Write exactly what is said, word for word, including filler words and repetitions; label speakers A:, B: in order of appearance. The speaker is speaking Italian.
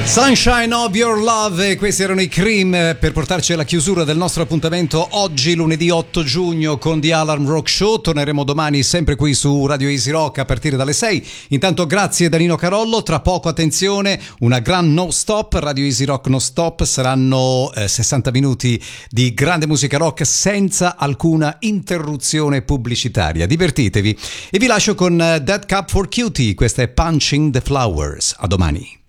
A: Sunshine of Your Love, questi erano i Cream per portarci alla chiusura del nostro appuntamento oggi lunedì otto giugno con The Alarm Rock Show. Torneremo domani sempre qui su Radio Easy Rock a partire dalle sei. Intanto grazie da Nino Carollo, tra poco attenzione, una gran no stop, Radio Easy Rock no stop, saranno eh, sessanta minuti di grande musica rock senza alcuna interruzione pubblicitaria. Divertitevi e vi lascio con uh, Dead Cup for Cutie, questa è Punching the Flowers. A domani.